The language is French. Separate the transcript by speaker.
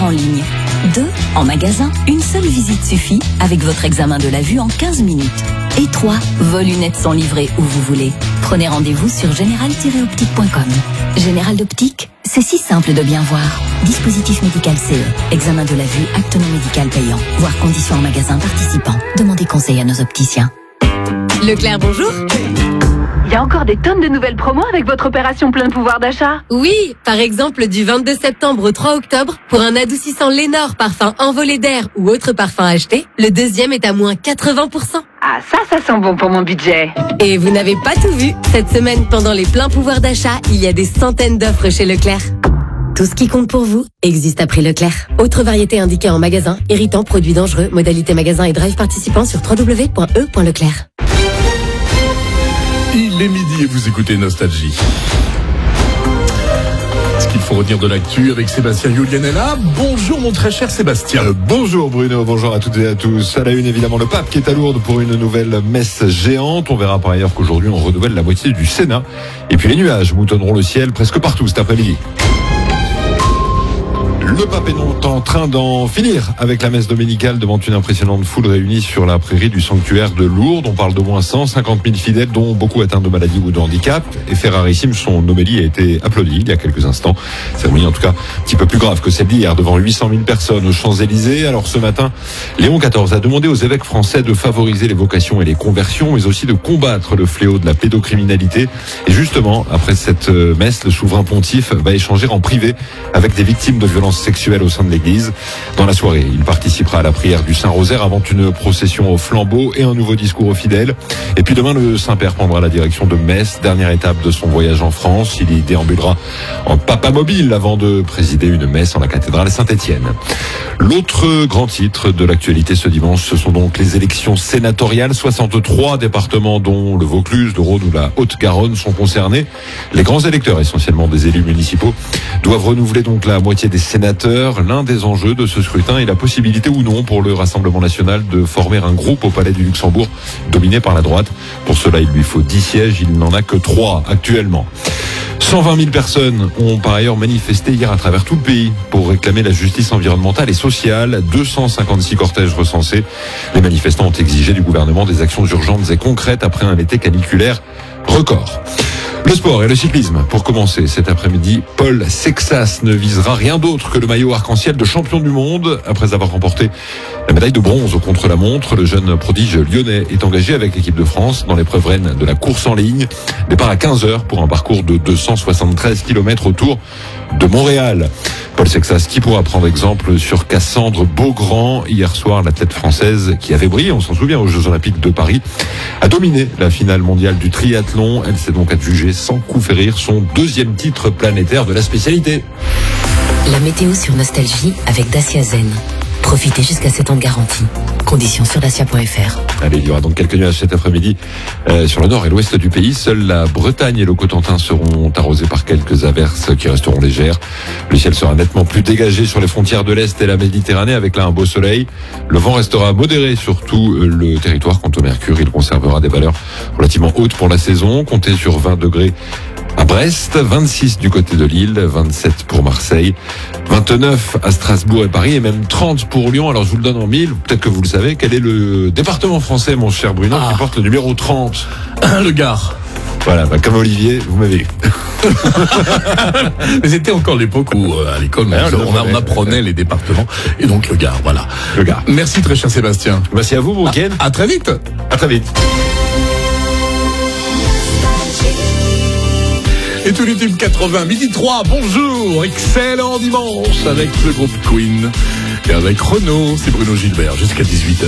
Speaker 1: en ligne. 2. En magasin, une seule visite suffit avec votre examen de la vue en 15 minutes. Et 3. Vos lunettes sont livrées où vous voulez. Prenez rendez-vous sur général-optique.com. Général d'Optique, c'est si simple de bien voir. Dispositif médical CE. Examen de la vue, acte non médical payant. Voir conditions en magasin participant. Demandez conseil à nos opticiens.
Speaker 2: Leclerc, bonjour.
Speaker 3: Il y a encore des tonnes de nouvelles promos avec votre opération plein de pouvoir d'achat.
Speaker 2: Oui, par exemple du 22 septembre au 3 octobre, pour un adoucissant Lénore parfum envolé d'air ou autre parfum acheté, le deuxième est à moins 80%.
Speaker 3: Ah, ça sent bon pour mon budget.
Speaker 2: Et vous n'avez pas tout vu. Cette semaine, pendant les pleins pouvoirs d'achat, il y a des centaines d'offres chez Leclerc. Tout ce qui compte pour vous existe à prix Leclerc. Autre variété indiquée en magasin, irritant, produits dangereux, modalité magasin et drive participant sur www.e.leclerc.
Speaker 4: Il est midi et vous écoutez Nostalgie. Ce qu'il faut retenir de l'actu avec Sébastien Julianella. Bonjour mon très cher Sébastien.
Speaker 5: Bonjour Bruno, bonjour à toutes et à tous. À la une évidemment le pape qui est à Lourdes pour une nouvelle messe géante. On verra par ailleurs qu'aujourd'hui on renouvelle la moitié du Sénat. Et puis les nuages moutonneront le ciel presque partout cet après-midi. Le pape est en train d'en finir avec la messe dominicale devant une impressionnante foule réunie sur la prairie du sanctuaire de Lourdes. On parle d'au moins 150 000 fidèles, dont beaucoup atteints de maladies ou de handicap. Et fait rarissime, son homélie a été applaudie il y a quelques instants. Cérémonie en tout cas un petit peu plus grave que celle d'hier, devant 800 000 personnes aux Champs-Élysées. Alors ce matin, Léon XIV a demandé aux évêques français de favoriser les vocations et les conversions, mais aussi de combattre le fléau de la pédocriminalité. Et justement, après cette messe, le souverain pontife va échanger en privé avec des victimes de violences sexuelle au sein de l'église. Dans la soirée, il participera à la prière du Saint-Rosaire avant une procession au flambeau et un nouveau discours aux fidèles. Et puis demain, le Saint-Père prendra la direction de Metz, dernière étape de son voyage en France. Il y déambulera en papa mobile avant de présider une messe en la cathédrale Saint-Étienne. L'autre grand titre de l'actualité ce dimanche, ce sont donc les élections sénatoriales. 63 départements, dont le Vaucluse, le Rhône ou la Haute-Garonne, sont concernés. Les grands électeurs, essentiellement des élus municipaux, doivent renouveler donc la moitié des sénateurs. L'un des enjeux de ce scrutin est la possibilité ou non pour le Rassemblement national de former un groupe au Palais du Luxembourg dominé par la droite. Pour cela, il lui faut 10 sièges. Il n'en a que 3 actuellement. 120 000 personnes ont par ailleurs manifesté hier à travers tout le pays pour réclamer la justice environnementale et sociale. 256 cortèges recensés. Les manifestants ont exigé du gouvernement des actions urgentes et concrètes après un été caniculaire record. Le sport et le cyclisme. Pour commencer, cet après-midi, Paul Sexas ne visera rien d'autre que le maillot arc-en-ciel de champion du monde. Après avoir remporté la médaille de bronze au contre-la-montre, le jeune prodige lyonnais est engagé avec l'équipe de France dans l'épreuve reine de la course en ligne. Départ à 15h pour un parcours de 273 km autour de Montréal. Paul Sexas qui pourra prendre exemple sur Cassandre Beaugrand. Hier soir, l'athlète française qui avait brillé, on s'en souvient, aux Jeux Olympiques de Paris, a dominé la finale mondiale du triathlon. Elle s'est donc adjugée sans coup férir son 2e titre planétaire de la spécialité.
Speaker 1: La météo sur Nostalgie avec Dacia Zen. Profitez jusqu'à 7 ans de garantie. Conditions sur dacia.fr.
Speaker 5: Allez, il y aura donc quelques nuages cet après-midi sur le nord et l'ouest du pays. Seule la Bretagne et le Cotentin seront arrosés par quelques averses qui resteront légères. Le ciel sera nettement plus dégagé sur les frontières de l'Est et la Méditerranée avec là un beau soleil. Le vent restera modéré sur tout le territoire. Quant au mercure, il conservera des valeurs relativement hautes pour la saison. Comptez sur 20 degrés à Brest, 26 du côté de Lille, 27 pour Marseille, 29 à Strasbourg et Paris et même 30 pour Lyon. Alors je vous le donne en mille, peut-être que vous le savez, quel est le département français, mon cher Bruno, qui porte le numéro 30?
Speaker 4: Le Gard.
Speaker 5: Voilà, comme Olivier, vous m'avez eu.
Speaker 4: Mais c'était encore l'époque où, à l'école, on apprenait les départements. Et donc le Gard, voilà.
Speaker 5: Le Gard.
Speaker 4: Merci très cher Sébastien.
Speaker 5: Merci à vous, bon week-end.
Speaker 4: À très vite.
Speaker 5: À très vite.
Speaker 4: Et tous les tubes 80, midi 3, bonjour, excellent dimanche avec le groupe Queen et avec Renaud, c'est Bruno Gilbert jusqu'à 18h.